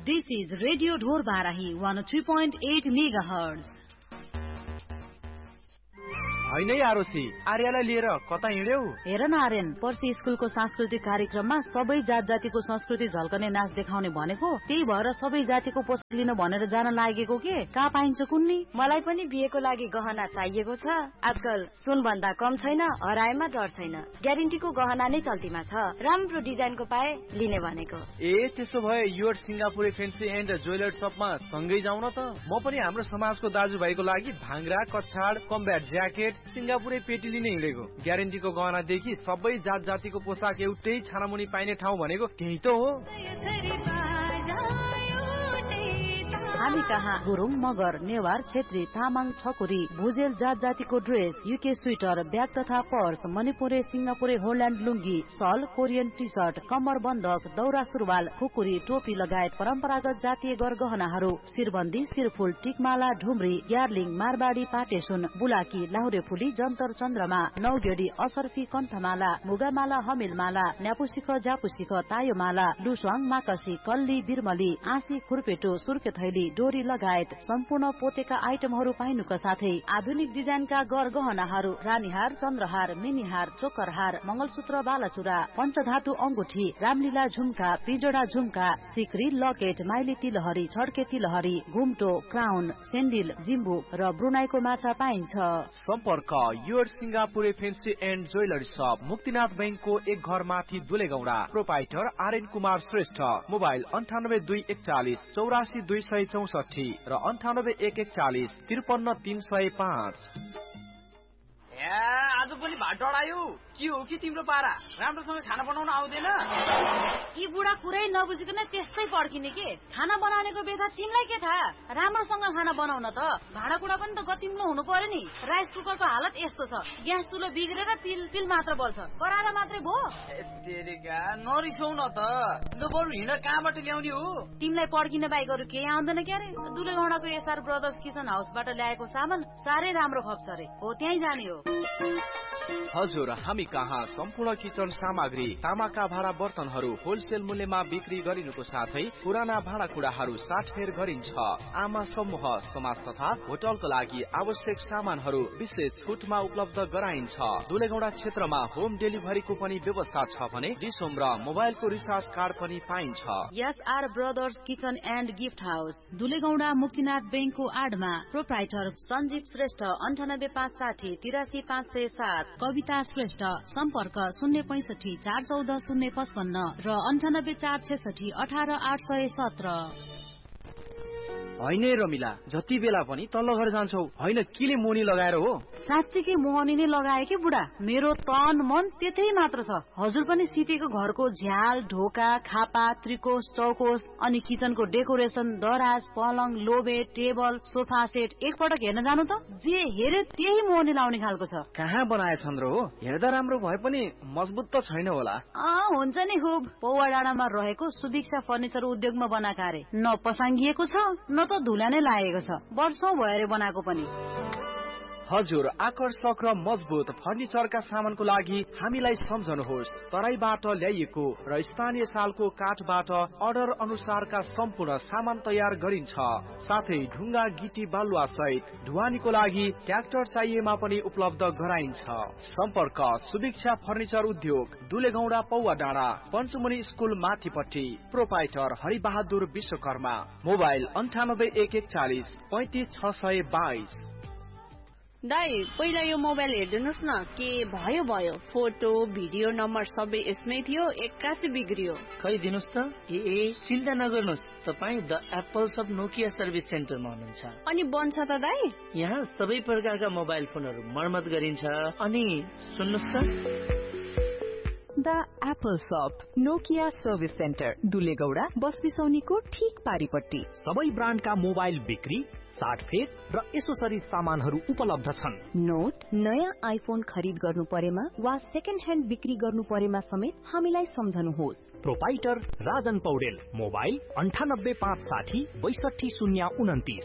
This is Radio Dhor Barahi 103.8 MHz. हैन आरोसी आर्यालाई लिएर कता हिँड्यौ? हेर न आर्यन, पर्सि स्कुलको सांस्कृतिक कार्यक्रममा सबै जात जातिको संस्कृति झल्कने नाच देखाउने भनेको, त्यही भएर सबै जातिको पोसाक लिन भनेर जान लागेको के? कहाँ पाइन्छ कुन्नी? मलाई पनि बिहेको लागि गहना चाहिएको छ। आजकल सुन भन्दा कम छैन, हराएमा डर छैन। ग्यारेन्टीको गहना नै चल्तीमा छ। राम्रो डिजाइनको पाए लिने भनेको। ए त्यसो भए यो सिंगापुरे फेन्सी एन्ड ज्वेलर शपमा सँगै जाउँ न त। म पनि हाम्रो समाजको दाजुभाइको लागि भाङ्रा, कछाड, कम्ब्याट ज्याकेट, सिंगापुरे पेटी लिने हिँडेको। ग्यारेन्टीको गहनादेखि सबै जात जातिको पोसाक एउटै छानामुनि पाइने ठाउँ भनेको त्यही त हो। हामी कहाँ गुरुङ, मगर, नेवार, छेत्री, तामाङ, ठकुरी, भुजेल जात जातिको ड्रेस, युके स्वेटर, ब्याग तथा पर्स, मणिपुरे, सिंगापुरे होल्यान्ड लुङ्गी, सल, कोरियन टी सर्ट, कम्मर बन्धक, दौरा सुरुवाल, खुकुरी, टोपी लगायत परम्परागत जातीय गरगहनाहरू, शिरबन्दी, शिरफुल, टिकमाला, ढुम्री, ग्यार्लिङ, मारबाडी, पाटेसुन, बुलाकी, लाहुरे फुली, जन्तर चन्द्रमा, नौगेडी, असर्फी, कण्ठमाला, मुगामाला, हमिलमाला, न्यापुसिख, ज्यापुसिख, तायोमाला, लुस्वाङ, माकसी, कल्ली, बिरमली, आँसी, खुर्पेटो, सुर्के थैली, डोरी लगायत सम्पूर्ण पोतेका आइटमहरू पाइनुका साथै आधुनिक डिजाइनका गरगहनाहरू, रानीहार, चन्द्रहार, मिनीहार, चोकरहार, मंगलसूत्र, बालाचुरा, पञ्चधातु अंगुठी, रामलीला झुम्का, पिजोडा झुम्का, सिक्री, लकेट, माइली तिलहरी, छड्के तिलहरी, घुम्टो, क्राउन, सेन्डिल, जिम्बु र ब्रुनाईको माछा पाइन्छ। सम्पर्क your Singapure fancy and jewellery शप, मुक्तिनाथ बैंकको एक घर माथि दुलेगौडा। प्रोपाइटर आर्यन कुमार श्रेष्ठ। मोबाइल 982140 84 264 र 981441 53305। आज पनि भात डढायो। के हो कि तिम्रो पारा? राम्रोसँग खाना बनाउन आउँदैन? यी बुढा कुरै नबुझिकन त्यस्तै पड्किने के? खाना बनाउनेको बेथा तिमीलाई के थाहा? राम्रोसँग खाना बनाउन त भाँडाकुँडा पनि त गतिम्लो हुनु पर्यो नि। राइस कुकरको हालत यस्तो छ, ग्यास चुलो बिग्रेर पिल मात्र बल्छ, कराएर मात्रै भो। तेरेका नरिसाउ न त। ल बरु हिँड, कहाँबाट ल्याउने हो? तिमीलाई पड्किन बाहेक अरू केही आउँदैन क्यारे? दुलेगौडाको एसआर ब्रदर्स किचन हाउसबाट ल्याएको सामान साह्रै राम्रो खप्छ रे। हो त्यही जाने हो। हजुर, हामी कहाँ सम्पूर्ण किचन सामग्री, तामाका भाँडा बर्तनहरू होलसेल मूल्यमा बिक्री गरिनुको साथै पुराना भाँडाकुँडाहरू साटफेर गरिन्छ। आमा समूह, समाज तथा होटलको लागि आवश्यक सामानहरू विशेष छुटमा उपलब्ध गराइन्छ। दुलेगौडा क्षेत्रमा होम डेलिभरीको पनि व्यवस्था छ भने डिसोम र मोबाइलको रिचार्ज कार्ड पनि पाइन्छ। SR brothers kitchen and gift house, दुलेगौडा, Muktinath बैंकको आडमा। प्रोप्राइटर सञ्जीव श्रेष्ठ, 9856 83 507। कविता श्रेष्ठ, सम्पर्क 065 414 055 र 98 466 18 817। होइन रमिला, जति बेला पनि तल्लो घर जान्छौ, होइन किले मोनी लगाएर हो? साँच्चीकै मोहनी नै लगाए कि बुढा। मेरो तन मन त्यतै मात्र छ। हजुर पनि सितेको घरको झ्याल, ढोका, खापा, त्रिकोश, चौकोश, अनि किचनको डेकोरेसन, दराज, पलङ, लोबे, टेबल, सोफा सेट एकपटक हेर्न जानु त। जे हेरे त्यही मोहनी लाउने खालको छ। कहाँ बनाएछन् र हो? हेर्दा राम्रो भए पनि मजबुत त छैन होला। हुन्छ नि खुब। पौवा डाँडामा रहेको सुभिक्षा फर्निचर उद्योगमा बनाएको अरे। न पसाङ्गिएको छ न त धुला नै लागेको छ। वर्षौं भएर बनाएको पनि। हजुर, आकर्षक र मजबुत फर्निचरका सामानको लागि हामीलाई सम्झनुहोस्। तराईबाट ल्याइएको र स्थानीय सालको काठबाट अर्डर अनुसारका सम्पूर्ण सामान तयार गरिन्छ। साथै ढुङ्गा, गिटी, बालुवा सहित ढुवानीको लागि ट्र्याक्टर चाहिएमा पनि उपलब्ध गराइन्छ। सम्पर्क सुभिक्षा फर्निचर उद्योग, दुलेगौडा, पौवा डाँडा, पञ्चमुनि स्कुल माथिपट्टि। प्रोपाइटर हरिबहादुर विश्वकर्मा। मोबाइल 981440 35 622। दाइ, पहिला यो मोबाइल हेरिदिनुहोस् न। के भयो? फोटो भिडियो नम्बर सबै यसमै थियो, 81 बिग्रियो। खै दिनुहोस् त। चिन्ता नगर्नुहोस्, तपाईँ the Apple shop Nokia service सेन्टरमा हुनुहुन्छ। अनि बन्छ त दाइ? यहाँ सबै प्रकारका मोबाइल फोनहरू मर्मत गरिन्छ। अनि सुन्नुहोस् त, the Apple shop Nokia service centre, दुलेगौडा, बस बिसौनीको ठीक पारिपट्टि। सबै ब्रान्डका मोबाइल बिक्री, साटफेर र एसोसरिज सामानहरू उपलब्ध छन्। नोट, नयाँ आइफोन खरिद गर्नु परेमा वा सेकेन्ड ह्यान्ड बिक्री गर्नु परेमा समेत हामीलाई सम्झनुहोस्। Proprietor Rajan Paudel. Mobile 9856 62 029।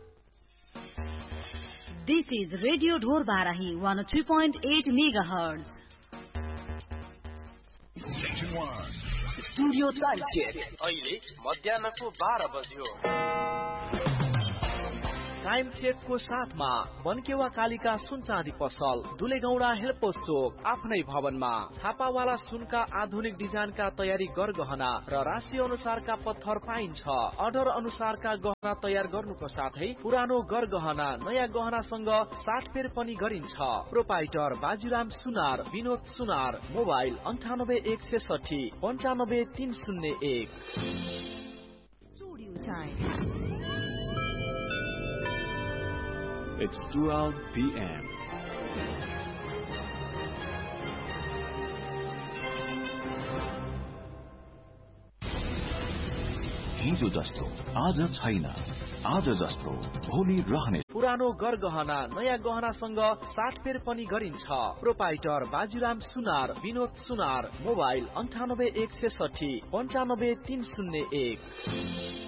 This is Radio Dhor Barahi 103.8 MHz. Station 1. Studio time check अहिले मध्याहको 12 बज्यो। टाइम चेकको साथमा बनकेवा कालिका सुन चाँदी पसल, दुलेगौडा हेल्पोस चोक, आफ्नै भवनमा छापावाला सुनका आधुनिक डिजाइनका तयारी गरगहना र राशि अनुसारका पत्थर पाइन्छ। अर्डर अनुसारका गहना तयार गर्नुको साथै पुरानो गरगहना नयाँ गहनासँग साटफेर पनि गरिन्छ। Proprietor Bajiram Sunar, Vinod Sunar, mobile 98 166 95 301। It's 12 p.m. हिजो जस्तो आज छैन, आज जस्तो भोलि रहने। पुरानो गरगहना नयाँ गहनासँग साटफेर पनि गरिन्छ। प्रोपाइटर बाजीराम सुनार, विनोद सुनार, मोबाइल 98 166 95 301।